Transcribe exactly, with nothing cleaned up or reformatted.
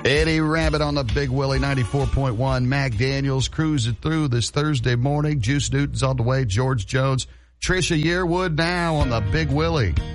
Eddie Rabbit on the Big Willie ninety-four point one. Mac Daniels cruising through this Thursday morning. Juice Newton's on the way. George Jones. Trisha Yearwood now on the Big Willie.